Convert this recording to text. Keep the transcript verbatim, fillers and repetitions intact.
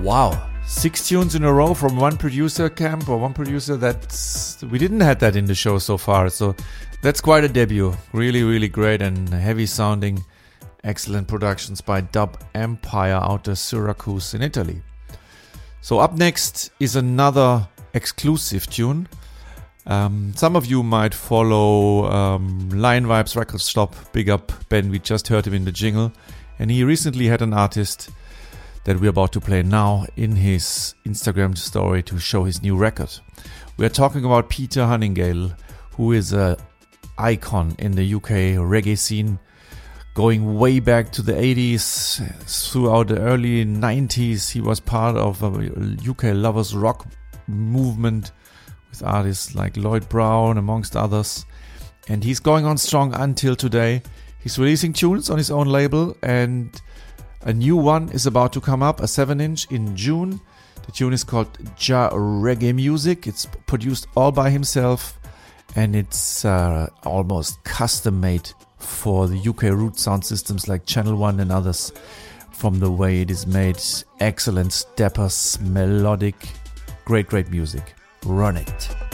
Wow. Six tunes in a row from one producer camp or one producer. That's we didn't have that in the show so far. So that's quite a debut. Really, really great and heavy sounding. Excellent productions by Dub Empire out of Syracuse in Italy. So up next is another exclusive tune. Um, some of you might follow um, Lion Vibes Record Stop. Big up Ben, we just heard him in the jingle. And he recently had an artist that we're about to play now in his Instagram story to show his new record. We're talking about Peter Hunningale, who is an icon in the U K reggae scene, going way back to the eighties, throughout the early nineties. He was part of a U K lovers rock movement with artists like Lloyd Brown, amongst others. And he's going on strong until today. He's releasing tunes on his own label, and a new one is about to come up, a seven inch in June. The tune is called Ja Reggae Music. It's produced all by himself, and it's uh, almost custom made for the U K root sound systems like Channel One and others. From the way it is made, excellent steppers, melodic, great, great music. Run it.